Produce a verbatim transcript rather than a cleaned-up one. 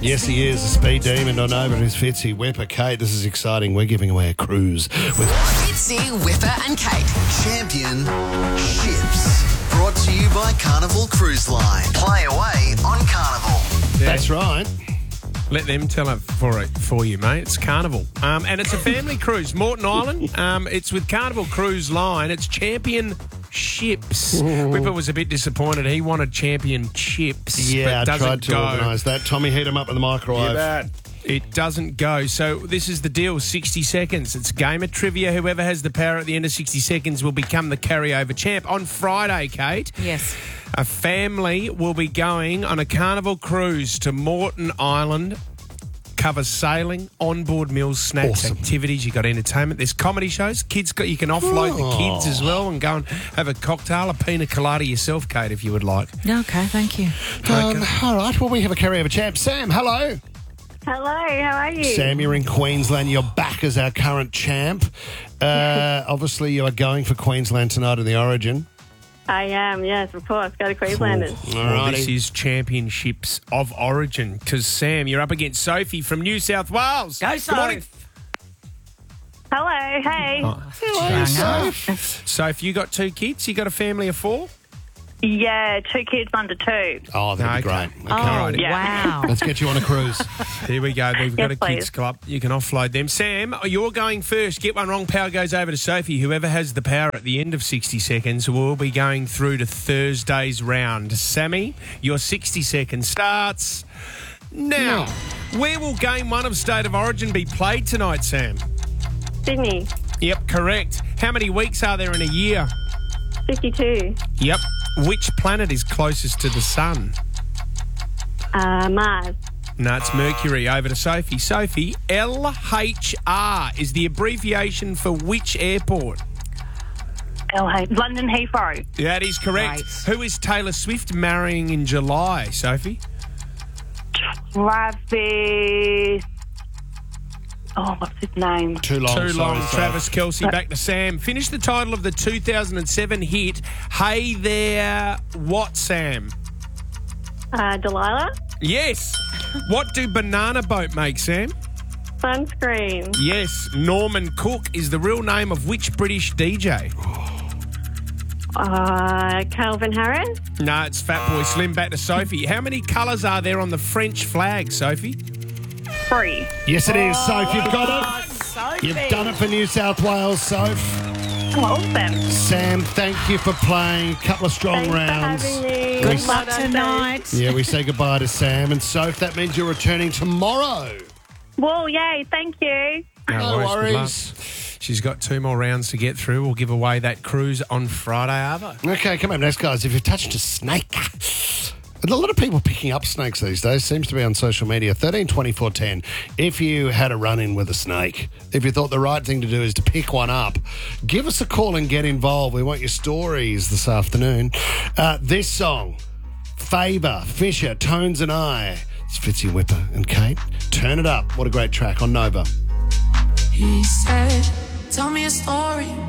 Yes, he is. A speed demon on over his Fitzy, Whipper, Kate. This is exciting. We're giving away a cruise with Fitzy, Whipper and Kate. Champion Ships. Brought to you by Carnival Cruise Line. Play away on Carnival. That's right. Let them tell it for it for you, mate. It's Carnival. Um, and it's a family cruise. Morton Island. Um, it's with Carnival Cruise Line. It's champion ships. Whipper was a bit disappointed. He wanted championships. Yeah, but I doesn't tried to go. organise that. Tommy, heat him up in the microwave. It doesn't go. So this is the deal, sixty seconds. It's a game of trivia. Whoever has the power at the end of sixty seconds will become the carryover champ. On Friday, Kate, Yes. a family will be going on a Carnival cruise to Morton Island. Covers sailing, onboard meals, snacks, Awesome. activities. You got entertainment. There's comedy shows. Kids got you can offload the kids as well and go and have a cocktail, a pina colada yourself, Kate, if you would like. Okay, thank you. Um, all right, well, we have a carryover champ. Sam, hello. Hello, how are you? Sam, you're in Queensland. You're back as our current champ. Uh, obviously, you are going for Queensland tonight in the Origin. I am, yes, of course. Go to Queenslanders. All Well, this righty. is Championships of Origin because, Sam, you're up against Sophie from New South Wales. Go, Good morning. Hello, hey. Oh. Soph, you got two kids? You got a family of four? Yeah, two kids under two. Oh, that'd be Okay. great. Oh, Okay. Yeah. wow. Let's get you on a cruise. Here we go. We've got Yes, a kids please. club. You can offload them. Sam, you're going first. Get one wrong, power goes over to Sophie. Whoever has the power at the end of sixty seconds will be going through to Thursday's round. Sammy, your sixty seconds starts now. Where will game one of State of Origin be played tonight, Sam? Sydney, Yep, correct. How many weeks are there in a year? fifty-two. Yep. Which planet is closest to the sun? Uh, Mars, No, it's Mercury. Over to Sophie. Sophie, L H R is the abbreviation for which airport? L H, London Heathrow. That is correct. Right. Who is Taylor Swift marrying in July, Sophie? Travis. Oh, what's his name? Too long. Too sorry, long. Soph. Travis Kelce. Back to Sam. Finish the title of the two thousand seven hit, Hey There, What, Sam? Uh, Delilah. Yes. What do Banana Boat make, Sam? Sunscreen. Yes. Norman Cook is the real name of which British D J? Uh, Calvin Harris. No, it's Fatboy Slim. Back to Sophie. How many colours are there on the French flag, Sophie? Three. Yes, it is, Soph. You've got Oh, it. Sophie. You've done it for New South Wales, Soph. Awesome. Sam, thank you for playing. A couple of strong Thanks rounds. for having me. Good Well luck done, tonight. Yeah, we say goodbye to Sam and Soph. That means you're returning tomorrow. Dave. Well, yay, thank you. No Good worries. luck. She's got two more rounds to get through. We'll give away that cruise on Friday, Arvo. Okay, come on, next, guys. If you've touched a snake, and a lot of people picking up snakes these days, seems to be on social media. thirteen twenty-four ten. If you had a run-in with a snake, if you thought the right thing to do is to pick one up, give us a call and get involved. We want your stories this afternoon. Uh, this song, Faber, Fisher, Tones and I. It's Fitzy, Whipper and Kate. Turn it up. What a great track on Nova. He said, tell me a story.